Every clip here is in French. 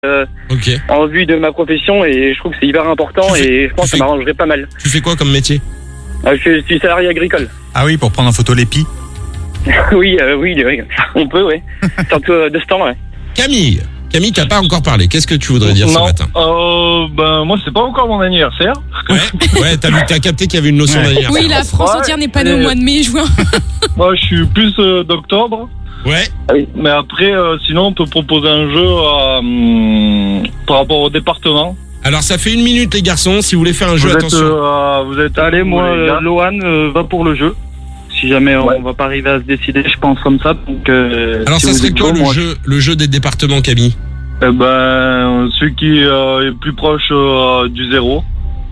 Ok. en vue de ma profession et je trouve que c'est hyper important et je pense que ça m'arrangerait pas mal. Tu fais quoi comme métier? Je suis salarié agricole. Ah oui, pour prendre en photo l'épi. Oui, on peut, ouais. Surtout de ce temps, ouais. Camille, t'as pas encore parlé. Qu'est-ce que tu voudrais dire ce matin? Moi c'est pas encore mon anniversaire. Ouais, t'as capté qu'il y avait une notion d'anniversaire. Oui, la France entière n'est pas née au mois de mai et juin. Moi je suis plus d'octobre. Ouais. Mais après, sinon on peut proposer un jeu par rapport au département. Alors ça fait 1 minute les garçons, si vous voulez faire un jeu, attention. Allez, moi, Lohan va pour le jeu. Si jamais on va pas arriver à se décider, je pense comme ça. Donc, alors si ça vous serait êtes quoi chaud, le jeu des départements, Camille? Celui qui est plus proche du 0.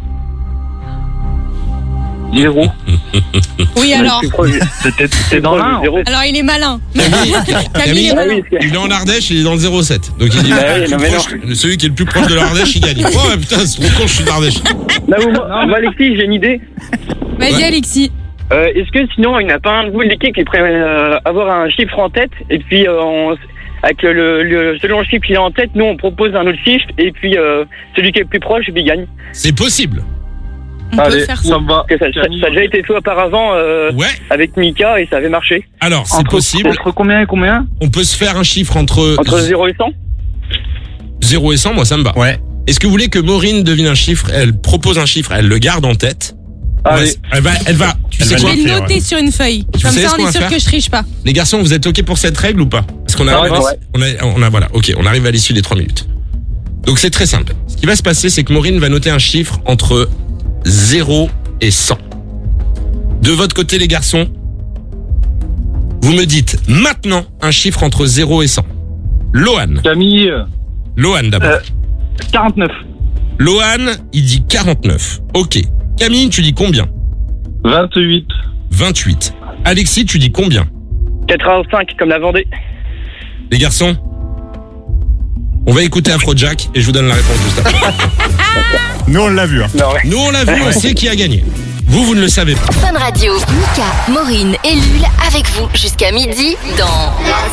0. Oui, alors. C'était dans l'un. Alors, il est malin. Camille, est malin. il est en Ardèche, il est dans le 07. Donc il dit celui qui est le plus proche de l'Ardèche, il gagne. Oh putain, c'est trop con, je suis d'Ardèche. Alexis, j'ai une idée. Vas-y, Alexis. Est-ce que sinon il n'y a pas un de vous de l'équipe qui pourrait avoir un chiffre en tête et puis avec selon le chiffre qu'il a en tête, nous on propose un autre chiffre et puis celui qui est le plus proche, il gagne. C'est possible. On peut faire ça. Ça me va. Ça a déjà été fait auparavant avec Mika et ça avait marché. Alors c'est possible. Entre combien et combien? On peut se faire un chiffre entre 0 et 100. 0 et 100, moi ça me va. Ouais. Est-ce que vous voulez que Maureen devine un chiffre? Elle propose un chiffre, elle le garde en tête. Allez. Elle va. Tu sais Je quoi? vais le noter sur une feuille. Comme savez ça, ce on qu'on est va sûr faire que je triche pas. Les garçons, vous êtes ok pour cette règle ou pas? Parce qu'on voilà, ok, on arrive à l'issue des 3 minutes. Donc c'est très simple. Ce qui va se passer, c'est que Maureen va noter un chiffre entre 0 et 100. De votre côté, les garçons, vous me dites maintenant un chiffre entre 0 et 100. Lohan. Camille. Lohan d'abord. 49. Lohan, il dit 49. Ok. Camille, tu dis combien? 28. 28. Alexis, tu dis combien? 85 comme la Vendée. Les garçons, on va écouter Afrojack et je vous donne la réponse juste après. Nous, on l'a vu. Hein. Nous, on l'a vu, on sait qui a gagné. Vous ne le savez pas. Fun Radio, Mika, Maureen et Lul avec vous jusqu'à midi dans